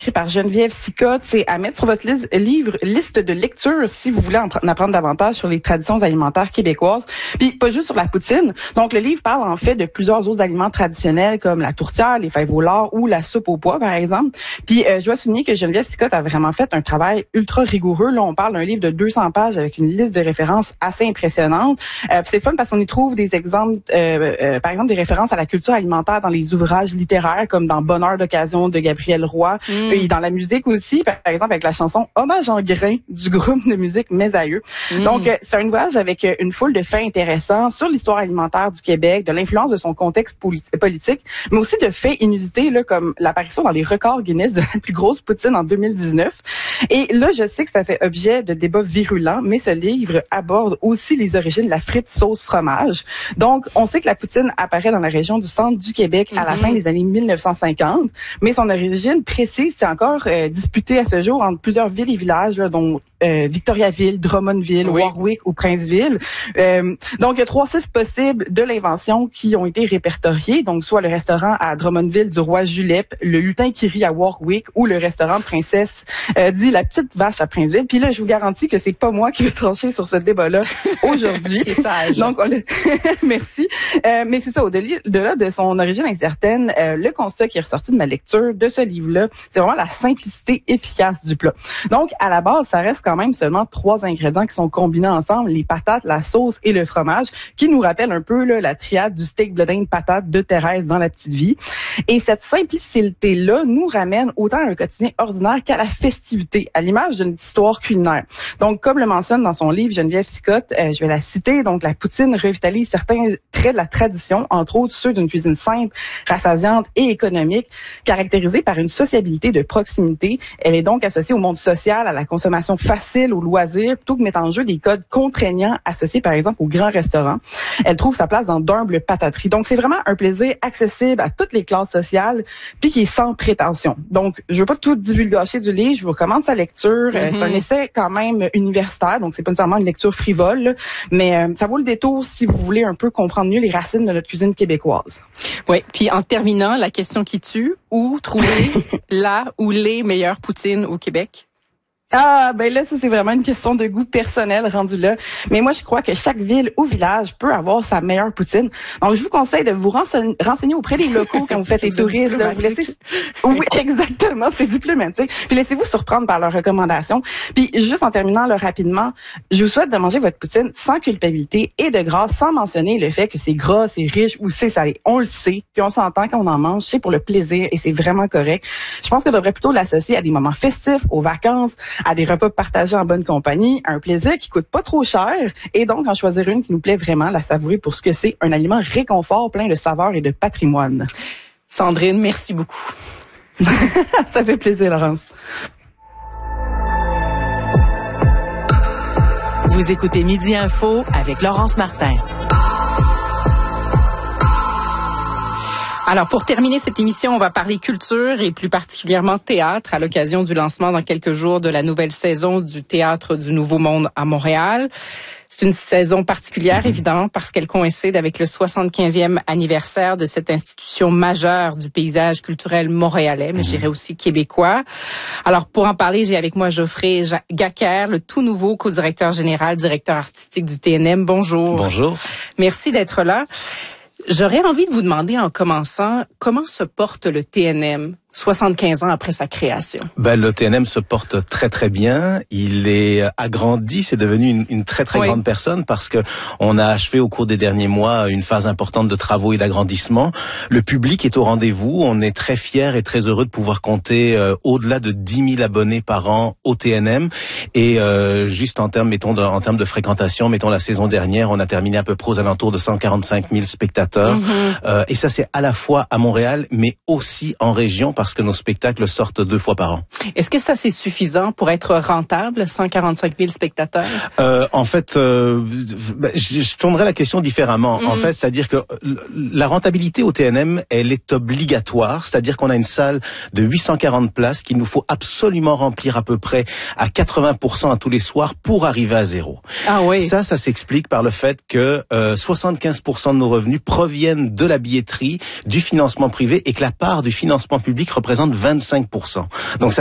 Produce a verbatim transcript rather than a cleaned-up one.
écrit par Geneviève Sicotte. C'est à mettre sur votre liste, livre, liste de lecture si vous voulez en, en apprendre davantage sur les traditions alimentaires québécoises. Puis pas juste sur la poutine. Donc le livre parle en fait de plusieurs autres aliments traditionnels comme la tourtière, les fèves au lard ou la soupe au pois par exemple. Puis euh, je dois souligner que Geneviève Sicotte a vraiment fait un travail ultra rigoureux. Là on parle d'un livre de deux cents pages avec une liste de références assez impressionnante. Euh, c'est fun parce qu'on y trouve des exemples, euh, euh, par exemple des références à la culture alimentaire dans les ouvrages littéraires comme dans Bonheur d'occasion de Gabriel Roy. Mm. Et dans la musique aussi, par exemple avec la chanson Hommage en grain du groupe de musique Mes Aïeux. Mm. Donc euh, c'est un ouvrage avec euh, une foule de faits intéressants sur l'histoire alimentaire du Québec, de l'influence de son contexte poli- politique, mais aussi de faits inusités là, comme l'apparition dans les records Guinness de la plus grosse poutine en deux mille dix-neuf. Et là, je sais que ça fait objet de débats virulents, mais ce livre aborde aussi les origines de la frite sauce fromage. Donc, on sait que la poutine apparaît dans la région du centre du Québec à la mm-hmm. fin des années mille neuf cent cinquante, mais son origine précise, c'est encore euh, disputé à ce jour entre plusieurs villes et villages, là, dont Euh, Victoriaville, Drummondville, oui. Warwick ou Princeville. Euh, donc, il y a trois sites possibles de l'invention qui ont été répertoriés. Donc, soit le restaurant à Drummondville du roi Julep, le lutin qui rit à Warwick ou le restaurant Princesse euh, dit la petite vache à Princeville. Puis là, je vous garantis que c'est pas moi qui vais trancher sur ce débat-là aujourd'hui. C'est sage. Donc, on le... merci. Euh, mais c'est ça, au-delà de son origine incertaine, euh, le constat qui est ressorti de ma lecture de ce livre-là, c'est vraiment la simplicité efficace du plat. Donc, à la base, ça reste quand même seulement trois ingrédients qui sont combinés ensemble, les patates, la sauce et le fromage, qui nous rappellent un peu là, la triade du steak bleu d'Inde patate de Thérèse dans La Petite Vie. Et cette simplicité-là nous ramène autant à un quotidien ordinaire qu'à la festivité, à l'image d'une histoire culinaire. Donc, comme le mentionne dans son livre Geneviève Sicotte, euh, je vais la citer, donc la poutine revitalise certains traits de la tradition, entre autres ceux d'une cuisine simple, rassasiante et économique, caractérisée par une sociabilité de proximité. Elle est donc associée au monde social, à la consommation facile, facile au loisir, plutôt que mettre en jeu des codes contraignants associés, par exemple, aux grands restaurants. Elle trouve sa place dans d'humbles patateries. Donc, c'est vraiment un plaisir accessible à toutes les classes sociales, puis qui est sans prétention. Donc, je veux pas tout divulgacher du livre, je vous recommande sa lecture. Mm-hmm. Euh, c'est un essai quand même universitaire, donc c'est pas nécessairement une lecture frivole, là, mais euh, ça vaut le détour si vous voulez un peu comprendre mieux les racines de notre cuisine québécoise. Oui, puis en terminant, la question qui tue, où trouver la ou les meilleures poutines au Québec? Ah, ben là, ça, c'est vraiment une question de goût personnel rendu là. Mais moi, je crois que chaque ville ou village peut avoir sa meilleure poutine. Donc, je vous conseille de vous renseigner, renseigner auprès des locaux quand vous faites les touristes. Là, vous laissez... Oui, exactement, c'est diplomatique. Puis laissez-vous surprendre par leurs recommandations. Puis, juste en terminant là, rapidement, je vous souhaite de manger votre poutine sans culpabilité et de grâce, sans mentionner le fait que c'est gras, c'est riche ou c'est salé. On le sait, puis on s'entend quand on en mange, c'est pour le plaisir et c'est vraiment correct. Je pense qu'on devrait plutôt l'associer à des moments festifs, aux vacances, à des repas partagés en bonne compagnie, un plaisir qui coûte pas trop cher et donc en choisir une qui nous plaît vraiment, la savourer pour ce que c'est, un aliment réconfort plein de saveurs et de patrimoine. Sandrine, merci beaucoup. Ça fait plaisir, Laurence. Vous écoutez Midi Info avec Laurence Martin. Alors, pour terminer cette émission, on va parler culture et plus particulièrement théâtre à l'occasion du lancement dans quelques jours de la nouvelle saison du Théâtre du Nouveau Monde à Montréal. C'est une saison particulière, évidemment, parce qu'elle coïncide avec le soixante-quinzième anniversaire de cette institution majeure du paysage culturel montréalais, mais je dirais aussi québécois. Alors, pour en parler, j'ai avec moi Geoffrey Gacquer, le tout nouveau co-directeur général, directeur artistique du T N M. Bonjour. Bonjour. Merci d'être là. J'aurais envie de vous demander en commençant, comment se porte le T N M soixante-quinze ans après sa création? Ben, le T N M se porte très très bien. Il est agrandi, c'est devenu une, une très très oui. grande personne parce que on a achevé au cours des derniers mois une phase importante de travaux et d'agrandissement. Le public est au rendez-vous. On est très fiers et très heureux de pouvoir compter euh, au-delà de dix mille abonnés par an au T N M. Et euh, juste en termes, mettons, de, en termes de fréquentation, mettons la saison dernière, on a terminé à peu près aux alentours de cent quarante-cinq mille spectateurs. Mm-hmm. Euh, et ça, c'est à la fois à Montréal, mais aussi en région, parce que nos spectacles sortent deux fois par an. Est-ce que ça, c'est suffisant pour être rentable, cent quarante-cinq mille spectateurs? Euh, en fait, euh, je, je tournerai la question différemment. Mm-hmm. En fait, c'est-à-dire que la rentabilité au T N M, elle est obligatoire. C'est-à-dire qu'on a une salle de huit cent quarante places qu'il nous faut absolument remplir à peu près à quatre-vingts pour cent à tous les soirs pour arriver à zéro. Ah oui. Ça, ça s'explique par le fait que euh, soixante-quinze pour cent de nos revenus proviennent de la billetterie, du financement privé et que la part du financement public représente vingt-cinq pour cent. Donc